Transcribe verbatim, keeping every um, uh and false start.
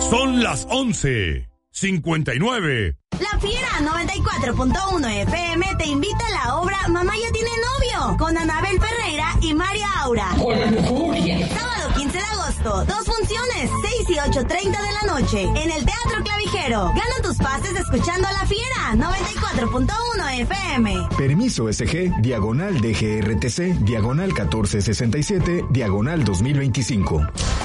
Son las once cincuenta y nueve. La Fiera noventa y cuatro punto uno F M te invita a la obra Mamá ya tiene novio, con Anabel Ferreira y María Aura. Sábado quince de agosto, dos funciones, seis y ocho treinta de la noche, en el Teatro Clavijero. Gana tus pases escuchando a La Fiera noventa y cuatro punto uno F M. Permiso S G, diagonal D G R T C, diagonal catorce sesenta y siete, diagonal dos mil veinticinco.